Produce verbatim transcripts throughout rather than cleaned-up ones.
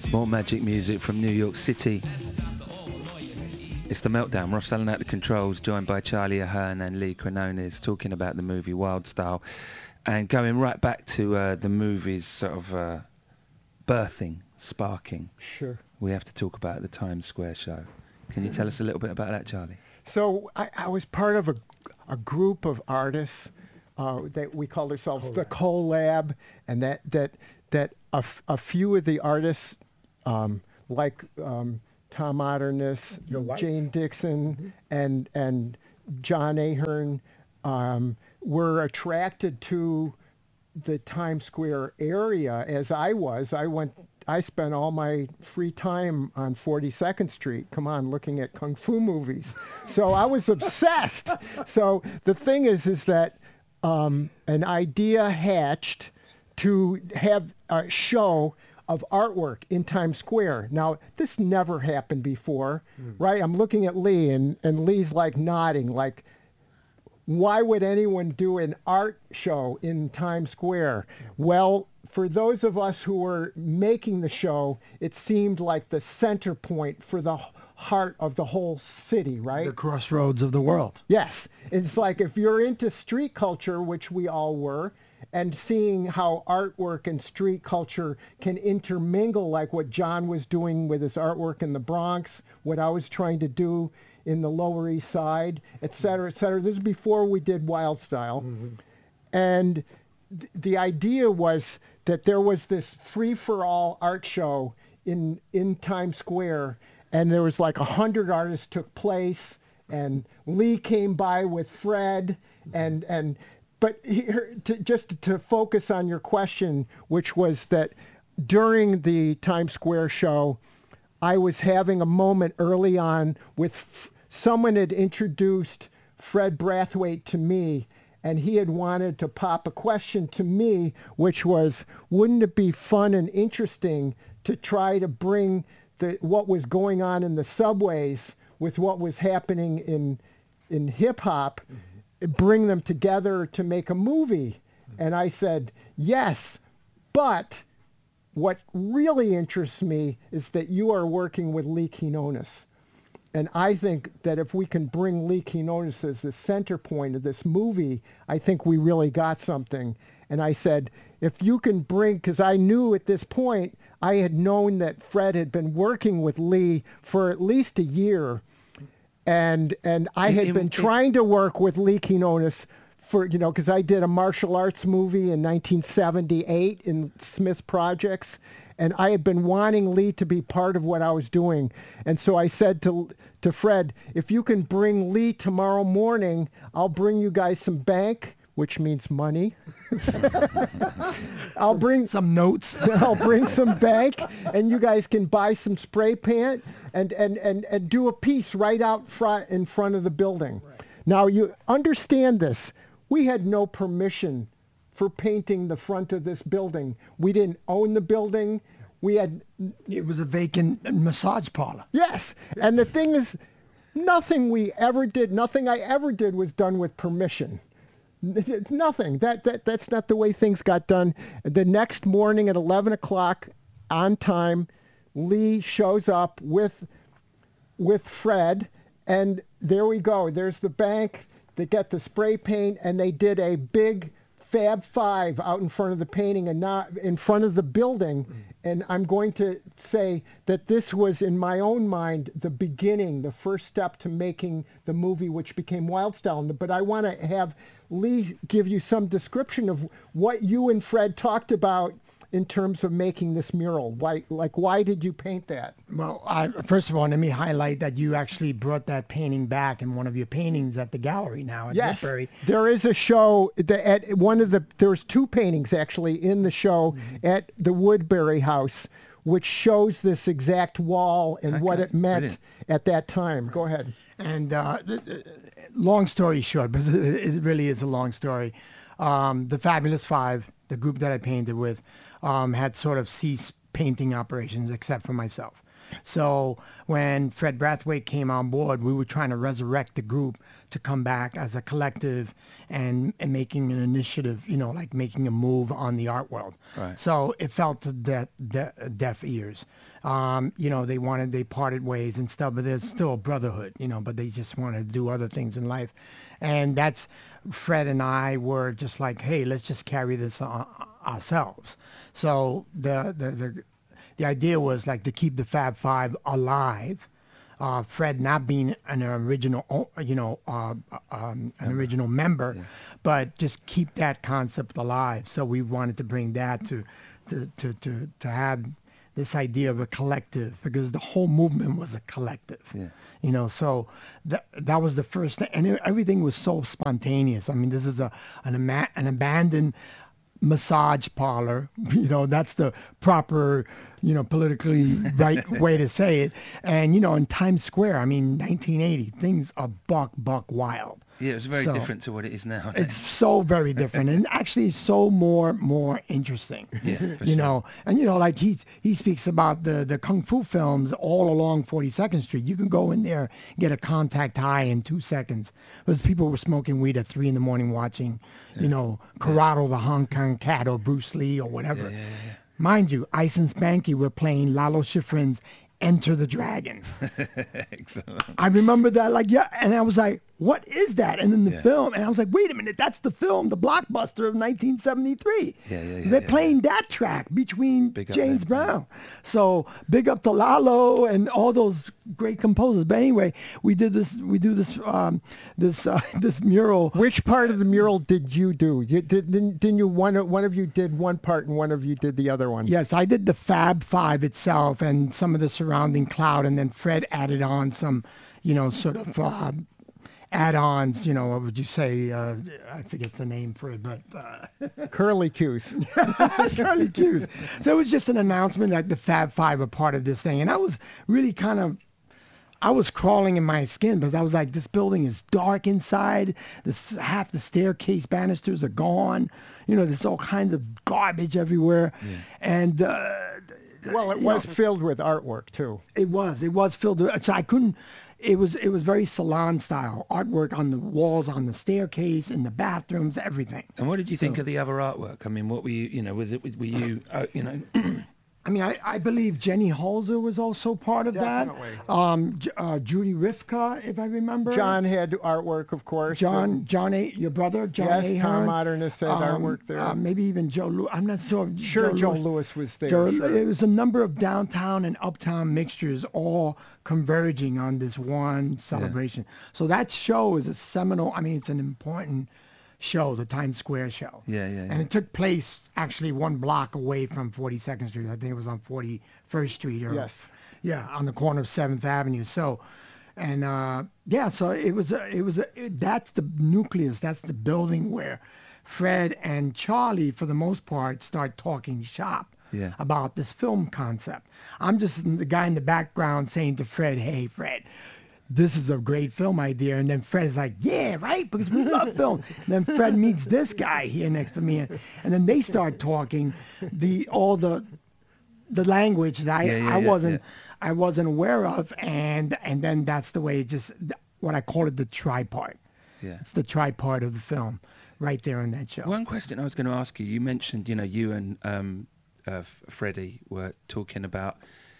More magic music from New York City. It's The Meltdown. Ross Allen at the controls, joined by Charlie Ahern and Lee Quinones, talking about the movie Wild Style, and going right back to uh, the movie's sort of uh, birthing, sparking. Sure. We have to talk about the Times Square show. Can you tell us a little bit about that, Charlie? So I, I was part of a, a group of artists uh, that we called ourselves Collab. the Collab, and that that that a, f- a few of the artists, um, like um, Tom Otterness, Your wife. Jane Dixon, Mm-hmm. and and John Ahern, um, were attracted to the Times Square area as I was. I went. I spent all my free time on forty-second Street. Come on, looking at kung fu movies. So I was obsessed. So the thing is, is that um, an idea hatched to have a show of artwork in Times Square. Now, this never happened before, mm. right? I'm looking at Lee, and, and Lee's like nodding, like, why would anyone do an art show in Times Square? Well, for those of us who were making the show, it seemed like the center point for the heart of the whole city, right? The crossroads of the world. Yes. It's like if you're into street culture, which we all were, and seeing how artwork and street culture can intermingle, like what John was doing with his artwork in the Bronx, what I was trying to do in the Lower East Side, et cetera, et cetera. This is before we did Wild Style. Mm-hmm. And th- the idea was that there was this free-for-all art show in in Times Square, and there was like a hundred artists took place, and Lee came by with Fred, and and but here, to, just to focus on your question, which was that during the Times Square show, I was having a moment early on with f- someone had introduced Fred Brathwaite to me, and he had wanted to pop a question to me, which was, wouldn't it be fun and interesting to try to bring the what was going on in the subways with what was happening in in hip hop, mm-hmm. bring them together to make a movie? Mm-hmm. And I said, yes, but what really interests me is that you are working with Lee Quinones. And I think that if we can bring Lee Quinones as the center point of this movie, I think we really got something. And I said, if you can bring, because I knew at this point, I had known that Fred had been working with Lee for at least a year. And and I had In- been in- trying to work with Lee Quinones for, you know, because I did a martial arts movie in nineteen seventy-eight in Smith Projects, and I had been wanting Lee to be part of what I was doing. And so I said to to Fred, if you can bring Lee tomorrow morning, I'll bring you guys some bank, which means money. I'll some, bring some notes. I'll bring some bank, and you guys can buy some spray paint and, and, and, and do a piece right out front in front of the building. Right. Now, you understand this. We had no permission for painting the front of this building. We didn't own the building. We had... It was a vacant massage parlor. Yes. And the thing is, nothing we ever did, nothing I ever did was done with permission. Nothing. That, that That's not the way things got done. The next morning at eleven o'clock on time, Lee shows up with with Fred, and there we go. There's the bank. They get the spray paint, and they did a big Fab Five out in front of the painting and not in front of the building. Mm. And I'm going to say that this was, in my own mind, the beginning, the first step to making the movie, which became Wild Style. But I want to have Lee give you some description of what you and Fred talked about in terms of making this mural. Why, like, why did you paint that? Well, I, first of all, let me highlight that you actually brought that painting back in one of your paintings at the gallery now at Yes, Woodbury. there is a show that at one of the, there's two paintings actually in the show mm-hmm. at the Woodbury House, which shows this exact wall and okay. what it meant Brilliant. At that time. Go ahead. And uh, long story short, because it really is a long story, um, the Fabulous Five, the group that I painted with, Um, had sort of ceased painting operations except for myself. So when Fred Brathwaite came on board, we were trying to resurrect the group to come back as a collective and, and making an initiative, you know, like making a move on the art world. Right. So it felt to de- de- deaf ears. Um, you know, they wanted, they parted ways and stuff, but there's still a brotherhood, you know, but they just wanted to do other things in life. And that's, Fred and I were just like, hey, let's just carry this on ourselves. So the, the, the, the idea was like to keep the Fab Five alive. Uh, Fred not being an original, o- you know, uh, um, an original member, Yeah. but just keep that concept alive. So we wanted to bring that to, to, to, to, to have this idea of a collective, because the whole movement was a collective. Yeah. You know, so that that was the first thing, and it, everything was so spontaneous. I mean, this is a an, ama- an abandoned massage parlor. You know, that's the proper, you know, politically right way to say it. And you know, in Times Square, I mean, nineteen eighty, things are buck buck wild. Yeah, it's very So, different to what it is now. It's so very different, and actually so more more interesting. Yeah, for you sure. know, and you know, like he he speaks about the the kung fu films all along forty-second Street. You can go in there, get a contact high in two seconds. Because people were smoking weed at three in the morning, watching, you know, Corrado the Hong Kong Cat or Bruce Lee or whatever. Yeah, yeah, yeah. Mind you, Ice and Spanky were playing Lalo Schifrin's Enter the Dragon. Excellent. I remember that, like, yeah, and I was like, what is that? And then the Yeah. film, and I was like, wait a minute, that's the film, the blockbuster of nineteen seventy-three. Yeah, yeah, yeah, They're yeah, playing that track between Big up James them, Brown. So big up to Lalo and all those great composers. But anyway, we did this, we do this, um, this, uh, this mural. Which part of the mural did you do? You did, didn't, didn't you one one of you did one part and one of you did the other one? Yes, I did the Fab Five itself and some of the surrounding cloud, and then Fred added on some, you know, sort of uh, add-ons. You know, what would you say? Uh, I forget the name for it, but uh, Curly cues. Curly Q's. So it was just an announcement that the Fab Five were part of this thing, and I was really kind of. I was crawling in my skin because I was like, this building is dark inside. This half the staircase banisters are gone. You know, there's all kinds of garbage everywhere, and. Uh, Well, it you was know, filled with artwork too. It was. It was filled with. So I couldn't. It was. It was very salon style artwork on the walls, on the staircase, in the bathrooms, everything. And what did you think of the other artwork? I mean, what were you, you know, was it, were you, uh, you know, I mean, I, I believe Jenny Holzer was also part of Definitely. that. Um, J- uh, Judy Rifka, if I remember. John had artwork, of course. John, John A, your brother, John Yes, Ahern. Tom Modernist had artwork there. Uh, maybe even Joe Lewis. I'm not sure. Sure, Joe Lewis. Lewis was there. Joe, sure. It was a number of downtown and uptown mixtures all converging on this one celebration. So that show is a seminal, I mean, it's an important show, the Times Square show. Yeah, yeah, yeah. And it took place actually one block away from forty-second Street. I think it was on forty-first Street. Or, Yes. Yeah, on the corner of seventh Avenue. So, and uh, yeah, so it was, a, it was, a, it, that's the nucleus, that's the building where Fred and Charlie, for the most part, start talking shop Yeah. about this film concept. I'm just the guy in the background saying to Fred, hey, Fred, this is a great film idea. And then Fred is like, yeah, right, because we love film. And then Fred meets this guy here next to me. And, and then they start talking the all the the language that I, Yeah, yeah, I yeah, wasn't yeah. I wasn't aware of. And and then that's the way it just, what I call it, the tripart. Yeah. It's the tripart of the film right there in that show. One question I was going to ask you, you mentioned, you know, you and um, uh, F- Freddie were talking about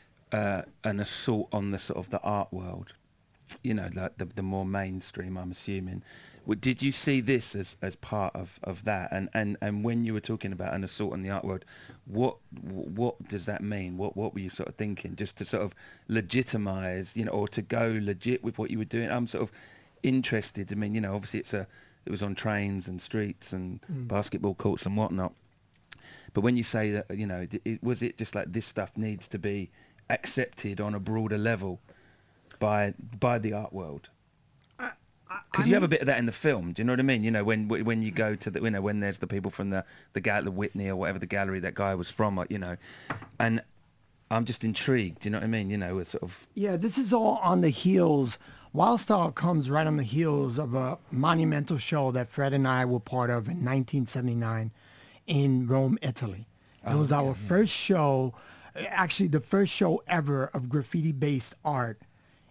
uh, an assault on the sort of the art world, you know, like the, the more mainstream, I'm assuming. W- Did you see this as, as part of, of that? And, and, and when you were talking about an assault on the art world, what what does that mean? What what were you sort of thinking? Just to sort of legitimize, you know, or to go legit with what you were doing? I'm sort of interested. I mean, you know, obviously it's a it was on trains and streets and basketball courts and whatnot. But when you say that, you know, it, it, was it just like this stuff needs to be accepted on a broader level by by the art world? Because you have a bit of that in the film. Do you know what I mean? You know, when when you go to the, you know, when there's the people from the the, gal- the Whitney or whatever the gallery that guy was from, you know, and I'm just intrigued. Do you know what I mean? You know, with sort of Yeah, this is all on the heels. Wild Style comes right on the heels of a monumental show that Fred and I were part of in nineteen seventy-nine in Rome, Italy. It Oh, was our first show actually the first show ever of graffiti-based art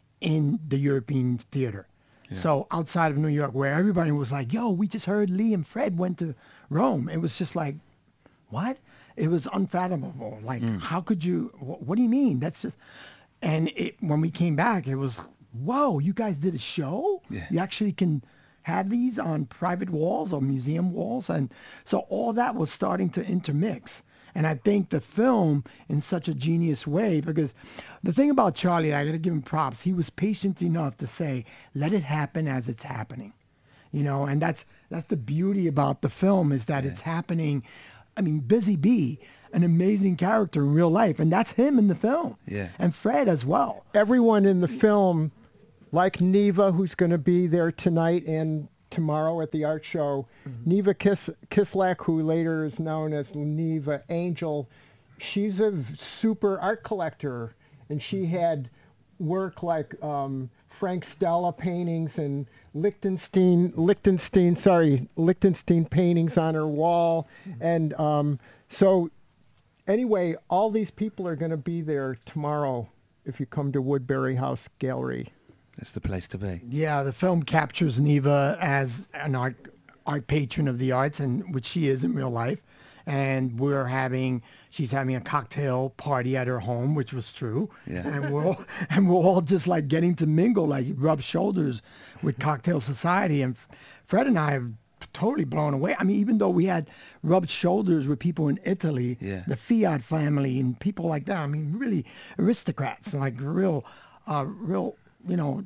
in the European theater. Yeah. So outside of New York, where everybody was like, yo, we just heard Lee and Fred went to Rome. It was just like, what? It was unfathomable. Like, mm. how could you, wh- what do you mean? That's just, and it, when we came back, it was, whoa, you guys did a show? Yeah. You actually can have these on private walls or museum walls. And so all that was starting to intermix. And I think the film in such a genius way, because the thing about Charlie, I got to give him props. He was patient enough to say, let it happen as it's happening, you know, and that's, that's the beauty about the film is that yeah. it's happening. I mean, Busy Bee, an amazing character in real life, and that's him in the film. Yeah. And Fred as well. Everyone in the film, like Neva, who's going to be there tonight and tomorrow at the art show, mm-hmm. Neva Kis- Kislak, who later is known as Neva Angel, she's a super art collector, and she had work like um, Frank Stella paintings and Lichtenstein, Lichtenstein, sorry, Lichtenstein paintings on her wall. Mm-hmm. And um, so anyway, all these people are going to be there tomorrow if you come to Woodbury House Gallery. That's the place to be. Yeah, the film captures Neva as an art art patron of the arts, and which she is in real life. And we're having, she's having a cocktail party at her home, which was true. Yeah. And we're all, and we're all just like getting to mingle, like rub shoulders with Cocktail Society. And Fred and I have totally blown away. I mean, even though we had rubbed shoulders with people in Italy, yeah. the Fiat family and people like that. I mean, really aristocrats, like real, uh, real. you know,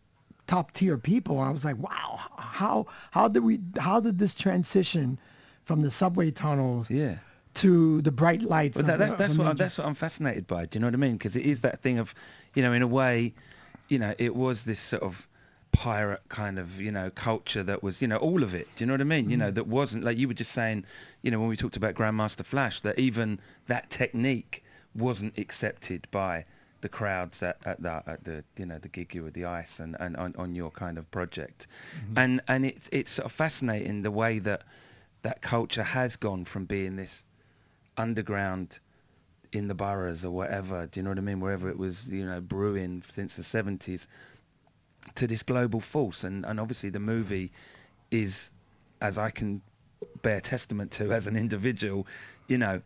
top tier people. I was like, wow, how how did we how did this transition from the subway tunnels yeah. to the bright lights? Well, that, that's that's what I'm, major... that's what I'm fascinated by. Do you know what I mean? Because it is that thing of, you know, in a way, you know, it was this sort of pirate kind of, you know, culture that was, you know, all of it. Do you know what I mean? Mm-hmm. You know, that wasn't like you were just saying, you know, when we talked about Grandmaster Flash, that even that technique wasn't accepted by the crowds at, at the at the you know the gig you with the ice and, and on, on your kind of project, mm-hmm. and and it it's sort of fascinating the way that that culture has gone from being this underground in the boroughs or whatever, do you know what I mean, wherever it was, you know, brewing since the seventies, to this global force. And and obviously the movie is, as I can bear testament to as an individual, you know,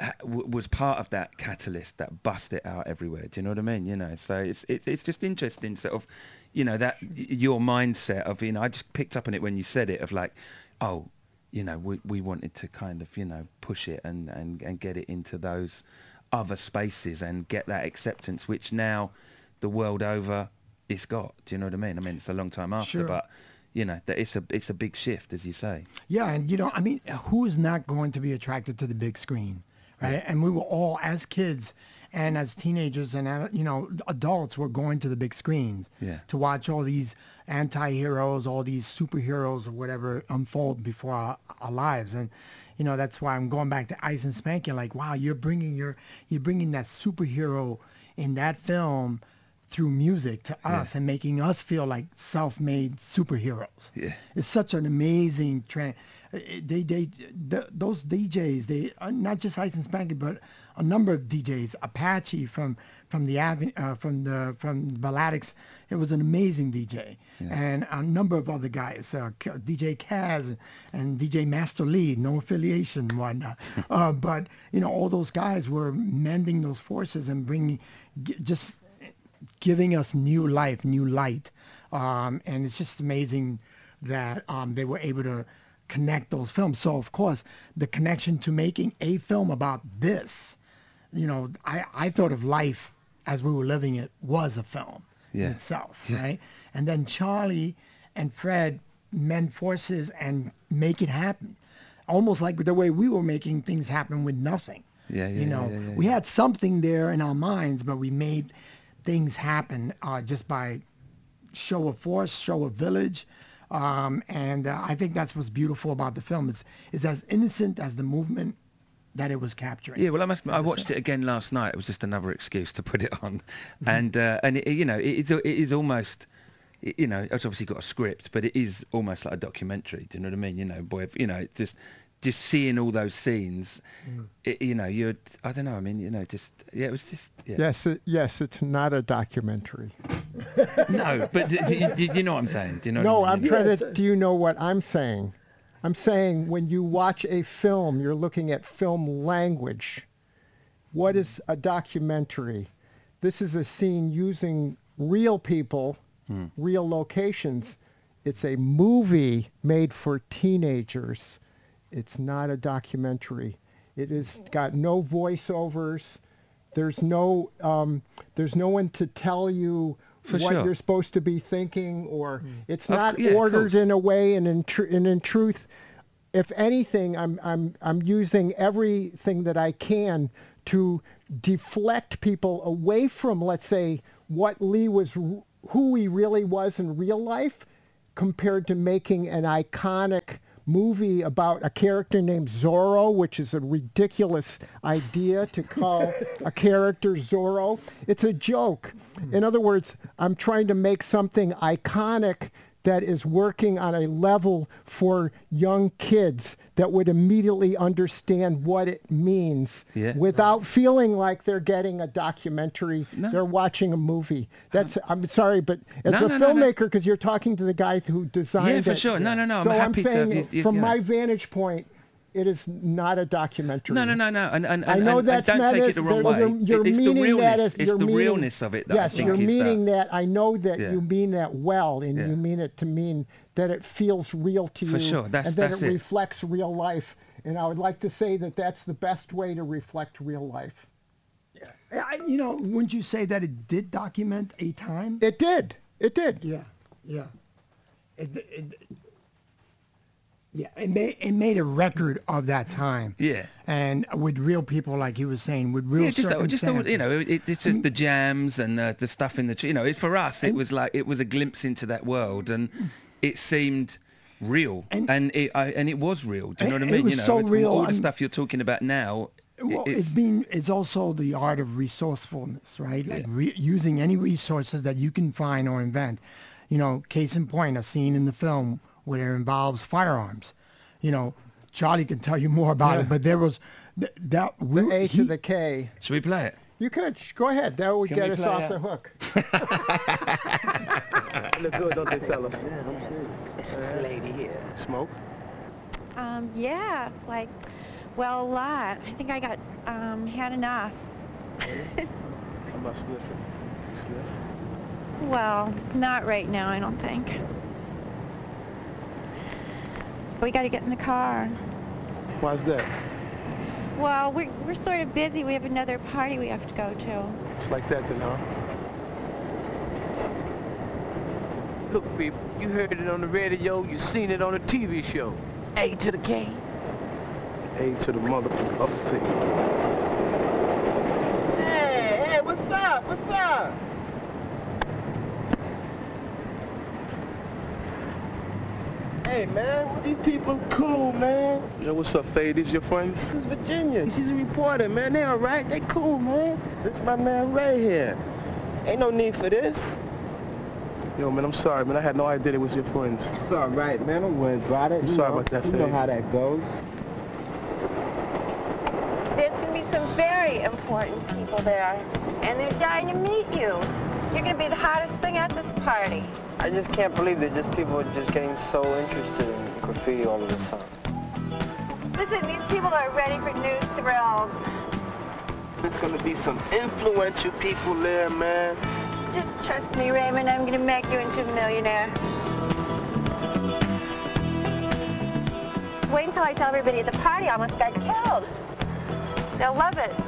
was part of that catalyst that bust it out everywhere. Do you know what I mean? You know, so it's it's it's just interesting, sort of, you know, that your mindset of, you know, I just picked up on it when you said it, of like, oh, you know, we we wanted to kind of, you know, push it and and and get it into those other spaces and get that acceptance, which now the world over it's got. Do you know what I mean? I mean, it's a long time after, sure. but you know, that it's a it's a big shift, as you say. Yeah, and you know, I mean, who is not going to be attracted to the big screen? Right. And we were all, as kids and as teenagers and, uh, you know, adults, were going to the big screens yeah. to watch all these anti-heroes, all these superheroes or whatever unfold before our, our lives. And, you know, that's why I'm going back to Ice and Spanking. Like, wow, you're bringing your, you're bringing that superhero in that film through music to us yeah. and making us feel like self-made superheroes. Yeah. It's such an amazing trend. They, they, the, those D Js, they uh, not just Ice and Spanking, but a number of D Js. Apache from from the uh, from the from Balladics, it was an amazing D J, yeah. and a number of other guys, uh, D J Kaz and D J Master Lee, no affiliation, and whatnot. uh, but you know, all those guys were mending those forces and bringing, g- just giving us new life, new light, um, and it's just amazing that um, they were able to connect those films. So of course the connection to making a film about this, you know, I, I thought of life as we were living it was a film yeah. in itself, yeah. right? And then Charlie and Fred mend forces and make it happen, almost like the way we were making things happen with nothing. Yeah, yeah, you know, yeah, yeah, yeah. we had something there in our minds, but we made things happen uh, just by show of force, show of village. Um, and uh, I think that's what's beautiful about the film. It's, it's as innocent as the movement that it was capturing. Yeah, well, I must. I watched it again last night. It was just another excuse to put it on, mm-hmm. and uh, and it, you know, it, it is almost, it, you know, it's obviously got a script, but it is almost like a documentary. Do you know what I mean? You know, boy, if, you know, it's just just seeing all those scenes, mm. it, you know, you're, I don't know, I mean, you know, just, yeah, it was just, yeah. Yes, it, yes, it's not a documentary. No, but do, do, do you know what I'm saying? Do you know no, what I I'm mean? trying Yeah, to, do you know what I'm saying? I'm saying when you watch a film, you're looking at film language. What is a documentary? This is a scene using real people, mm. real locations. It's a movie made for teenagers. It's not a documentary. It has got no voiceovers. There's no um, there's no one to tell you for what sure. you're supposed to be thinking, or mm. it's of, not yeah, ordered in a way. And in, tr- and in truth, if anything, I'm I'm I'm using everything that I can to deflect people away from, let's say, what Lee was, who he really was in real life, compared to making an iconic movie about a character named Zorro, which is a ridiculous idea to call a character Zorro. It's a joke. In other words, I'm trying to make something iconic that is working on a level for young kids that would immediately understand what it means yeah. without feeling like they're getting a documentary, no. they're watching a movie. That's, I'm sorry, but as no, a no, filmmaker, no, because no. you're talking to the guy who designed it. Yeah, for it, sure. No, no, no, so I'm happy I'm saying to have you, you, from you know. my vantage point, it is not a documentary. No, no, no, no. And, and, I know and, that's and don't take as, it the wrong way. You're, you're it's meaning the realness. that as, it's you're the meaning, realness of it that yes, I think you're is meaning that. that. I know that Yeah. you mean that well, and Yeah. you mean it to mean that it feels real to you, For sure. That's, and that that's it, it reflects real life. And I would like to say that that's the best way to reflect real life. Yeah, I, you know, wouldn't you say that it did document a time? It did. It did. Yeah, yeah. It, it, yeah, it made it made a record of that time. Yeah, and with real people, like he was saying, with real yeah, just circumstances. just the, you know, it, it's just the jams and uh, the stuff in the you know. It, for us, it was like it was a glimpse into that world, and it seemed real, and and it I, and it was real. Do you know what I mean? It was you know, so real. All the I'm, stuff you're talking about now. Well, it's, it's been it's also the art of resourcefulness, right? Like yeah. re- using any resources that you can find or invent. You know, case in point, a scene in the film where it involves firearms. You know, Charlie can tell you more about yeah. it, but there was th- that we, the A he, to the K. Should we play it? You could go ahead. That would Can get us off it? the hook. Look good, don't they, fella? Yeah, I'm good. It's this lady here. Smoke? Um, yeah, like, well, a lot. I think I got um, had enough. How about sniffing? Sniff? Well, not right now, I don't think. We got to get in the car. Why's that? Well, we're, we're sort of busy. We have another party we have to go to. It's like that then, huh? Look, people, you heard it on the radio, you seen it on a T V show. A to the K. A to the mother up to. Hey, hey, what's up? What's up? Hey, man, these people cool, man. Yo, what's up, Faye? These your friends? This is Virginia. She's a reporter, man. They all right. They cool, man. This is my man right here. Ain't no need for this. Yo, man, I'm sorry, man. I had no idea it was your friends. It's all right, man. Don't worry about it. I'm you sorry know, about that, You Faye. know how that goes. There's going to be some very important people there, and they're dying to meet you. You're going to be the hottest thing at this party. I just can't believe that just people are just getting so interested in graffiti all of a sudden. Listen, these people are ready for new thrills. There's gonna be some influential people there, man. Just trust me, Raymond. I'm going to make you into a millionaire. Wait until I tell everybody at the party I almost got killed. They'll love it.